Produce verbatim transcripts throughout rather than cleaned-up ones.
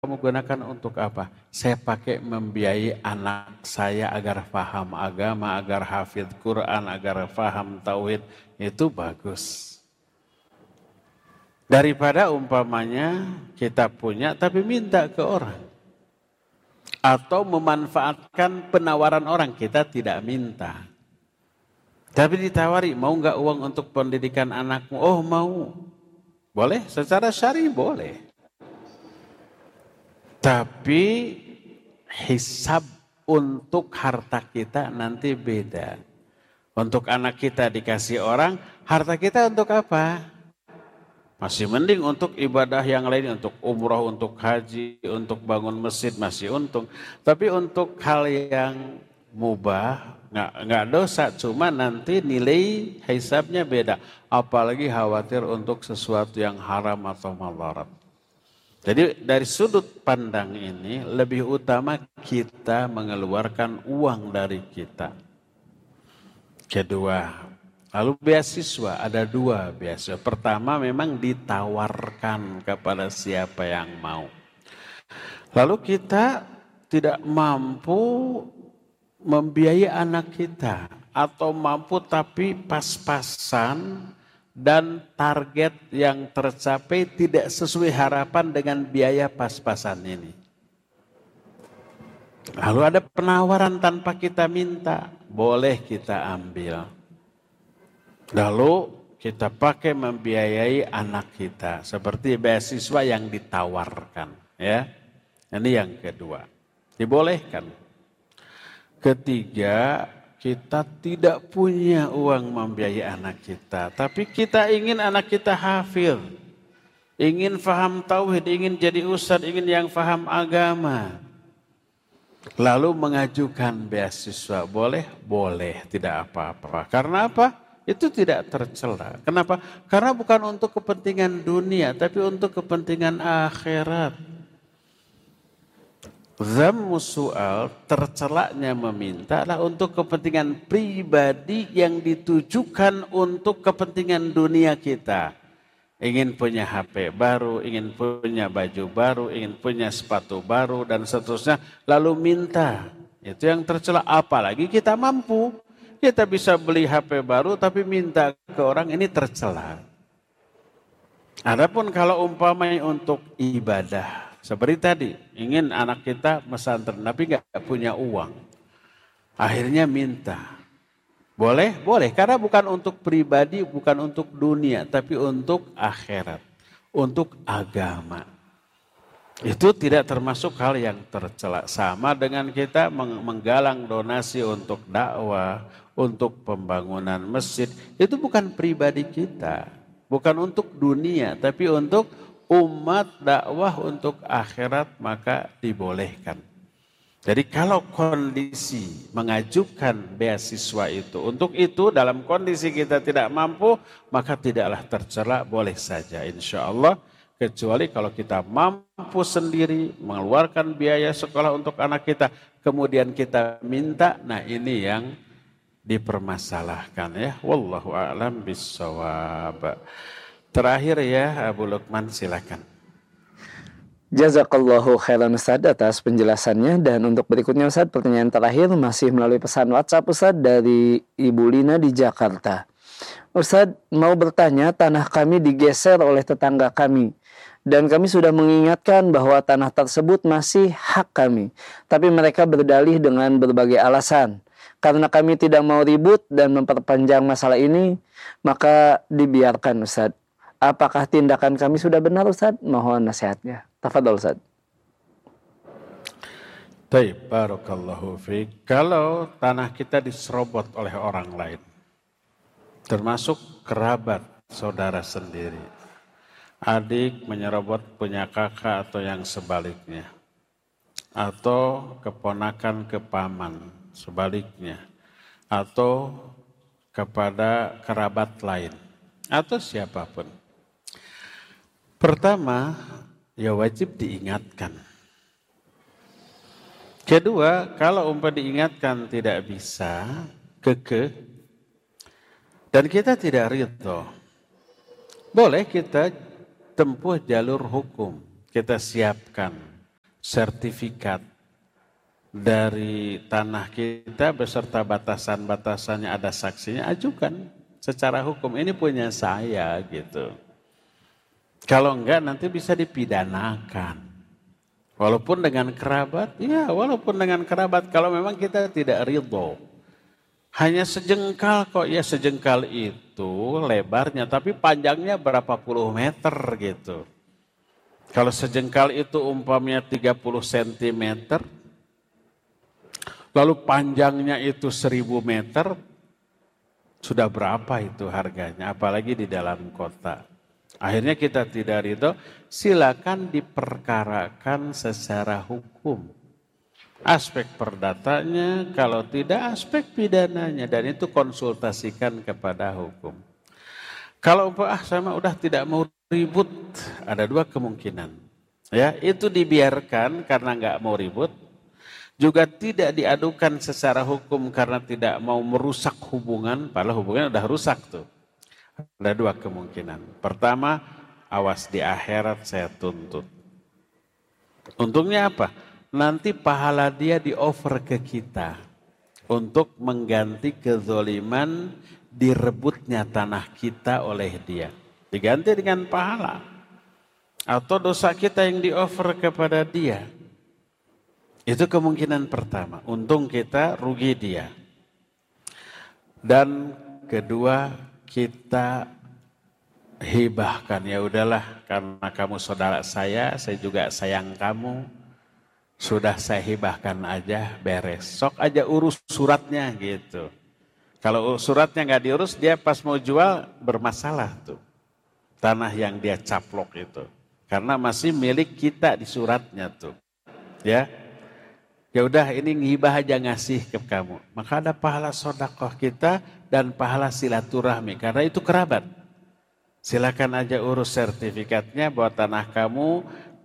kamu gunakan untuk apa? Saya pakai membiayai anak saya agar paham agama, agar hafidz Quran, agar paham tauhid. Itu bagus. Daripada umpamanya kita punya tapi minta ke orang. Atau memanfaatkan penawaran orang, kita tidak minta. Tapi ditawari, mau nggak uang untuk pendidikan anakmu? Oh mau. Boleh, secara syar'i boleh. Tapi hisab untuk harta kita nanti beda. Untuk anak kita dikasih orang, harta kita untuk apa? Masih mending untuk ibadah yang lain, untuk umroh, untuk haji, untuk bangun masjid masih untung. Tapi untuk hal yang mubah, nggak nggak dosa, cuma nanti nilai hisabnya beda. Apalagi khawatir untuk sesuatu yang haram atau madarat. Jadi dari sudut pandang ini lebih utama kita mengeluarkan uang dari kita. Kedua, lalu beasiswa ada dua beasiswa. Pertama memang ditawarkan kepada siapa yang mau. Lalu kita tidak mampu membiayai anak kita atau mampu tapi pas-pasan dan target yang tercapai tidak sesuai harapan dengan biaya pas-pasan ini. Lalu ada penawaran tanpa kita minta, boleh kita ambil. Lalu kita pakai membiayai anak kita seperti beasiswa yang ditawarkan, ya. Ini yang kedua, dibolehkan. Ketiga, kita tidak punya uang membiayai anak kita, tapi kita ingin anak kita hafil, ingin faham tauhid, ingin jadi ustadz, ingin yang faham agama. Lalu mengajukan beasiswa, boleh? Boleh, tidak apa-apa. Karena apa? Itu tidak tercela. Kenapa? Karena bukan untuk kepentingan dunia, tapi untuk kepentingan akhirat. Zammu su'al, tercelaknya meminta adalah untuk kepentingan pribadi yang ditujukan untuk kepentingan dunia kita. Ingin punya H P baru, ingin punya baju baru, ingin punya sepatu baru dan seterusnya. Lalu minta, itu yang tercela. Apalagi kita mampu, kita bisa beli H P baru tapi minta ke orang, ini tercela. Adapun kalau umpamanya untuk ibadah, seperti tadi, ingin anak kita pesantren tapi nggak punya uang. Akhirnya minta. Boleh? Boleh. Karena bukan untuk pribadi, bukan untuk dunia, tapi untuk akhirat. Untuk agama. Itu tidak termasuk hal yang tercela. Sama dengan kita menggalang donasi untuk dakwah, untuk pembangunan masjid. Itu bukan pribadi kita. Bukan untuk dunia, tapi untuk umat, dakwah, untuk akhirat, maka dibolehkan. Jadi kalau kondisi mengajukan beasiswa itu, untuk itu dalam kondisi kita tidak mampu, maka tidaklah tercela, boleh saja insya Allah. Kecuali kalau kita mampu sendiri mengeluarkan biaya sekolah untuk anak kita, kemudian kita minta, nah ini yang dipermasalahkan ya. Wallahu a'lam bissawab. Terakhir ya Abu Lukman, silakan. Jazakallahu khairan Ustaz atas penjelasannya. Dan untuk berikutnya Ustaz, pertanyaan terakhir masih melalui pesan WhatsApp Ustaz dari Ibu Lina di Jakarta. Ustaz mau bertanya, tanah kami digeser oleh tetangga kami dan kami sudah mengingatkan bahwa tanah tersebut masih hak kami, tapi mereka berdalih dengan berbagai alasan. Karena kami tidak mau ribut dan memperpanjang masalah ini, maka dibiarkan Ustaz. Apakah tindakan kami sudah benar Ustaz? Mohon nasihatnya. Tafadhol Ustaz. Baik, barakallahu fiik. Kalau tanah kita diserobot oleh orang lain, termasuk kerabat saudara sendiri, adik menyerobot punya kakak atau yang sebaliknya, atau keponakan ke paman sebaliknya, atau kepada kerabat lain, atau siapapun. Pertama, ya wajib diingatkan. Kedua, kalau umpah diingatkan tidak bisa, kekeh, dan kita tidak ridho, boleh kita tempuh jalur hukum, kita siapkan sertifikat dari tanah kita beserta batasan-batasannya, ada saksinya, ajukan secara hukum, ini punya saya gitu. Kalau enggak nanti bisa dipidanakan. Walaupun dengan kerabat, ya walaupun dengan kerabat, kalau memang kita tidak ridho. Hanya sejengkal kok, ya sejengkal itu lebarnya, tapi panjangnya berapa puluh meter gitu. Kalau sejengkal itu umpamanya tiga puluh sentimeter, lalu panjangnya itu seribu meter, sudah berapa itu harganya, apalagi di dalam kota. Akhirnya kita tidak ridho, silakan diperkarakan secara hukum. Aspek perdatanya, kalau tidak aspek pidananya, dan itu konsultasikan kepada hukum. Kalau ah sama udah tidak mau ribut, ada dua kemungkinan. Ya, itu dibiarkan karena nggak mau ribut, juga tidak diadukan secara hukum karena tidak mau merusak hubungan, padahal hubungan udah rusak tuh. Ada dua kemungkinan. Pertama, awas di akhirat saya tuntut. Untungnya apa? Nanti pahala dia di-offer ke kita untuk mengganti kezoliman direbutnya tanah kita oleh dia. Diganti dengan pahala. Atau dosa kita yang di-offer kepada dia. Itu kemungkinan pertama. Untung kita, rugi dia. Dan kedua, kita hibahkan, ya udahlah karena kamu saudara saya, saya juga sayang kamu, sudah saya hibahkan aja, beres. Sok aja urus suratnya gitu. Kalau suratnya nggak diurus, dia pas mau jual bermasalah tuh. Tanah yang dia caplok itu. Karena masih milik kita di suratnya tuh. Ya. Ya udah ini ngibah aja ngasih ke kamu. Maka ada pahala sedekah kita dan pahala silaturahmi karena itu kerabat. Silakan aja urus sertifikatnya bahwa tanah kamu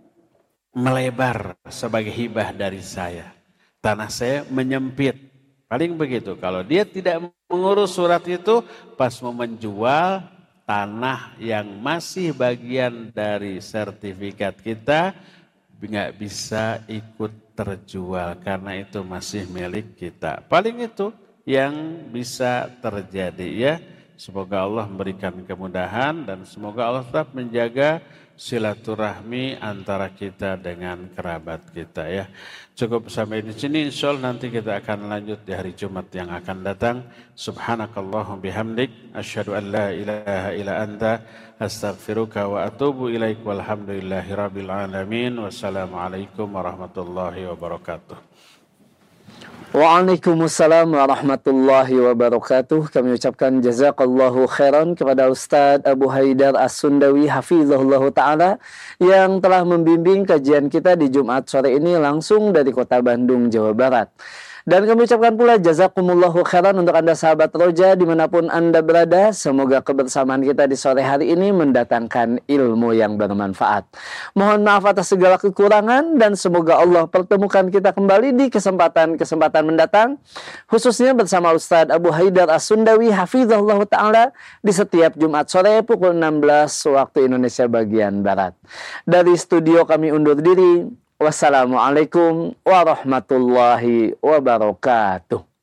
melebar sebagai hibah dari saya. Tanah saya menyempit. Paling begitu. Kalau dia tidak mengurus surat itu, pas mau menjual tanah yang masih bagian dari sertifikat kita, nggak bisa ikut terjual karena itu masih milik kita. Paling itu yang bisa terjadi ya. Semoga Allah memberikan kemudahan dan semoga Allah tetap menjaga silaturahmi antara kita dengan kerabat kita ya. Cukup sampai di sini, insyaallah nanti kita akan lanjut di hari Jumat yang akan datang. Subhanakallahumma bihamdik asyhadu an la ilaha illa anta astaghfiruka wa atubu ilaik walhamdulillahi rabbil alamin. Wassalamualaikum warahmatullahi wabarakatuh. Waalaikumsalam warahmatullahi wabarakatuh. Kami ucapkan jazakallahu khairan kepada Ustadz Abu Haidar As-Sundawi hafizahullah ta'ala yang telah membimbing kajian kita di Jumat sore ini langsung dari kota Bandung, Jawa Barat. Dan kami ucapkan pula jazakumullahu khairan untuk Anda sahabat Roja dimanapun Anda berada. Semoga kebersamaan kita di sore hari ini mendatangkan ilmu yang bermanfaat. Mohon maaf atas segala kekurangan dan semoga Allah pertemukan kita kembali di kesempatan-kesempatan mendatang. Khususnya bersama Ustadz Abu Haidar As-Sundawi hafizahullah ta'ala di setiap Jumat sore pukul enam belas waktu Indonesia bagian Barat. Dari studio kami undur diri. Wassalamualaikum warahmatullahi wabarakatuh.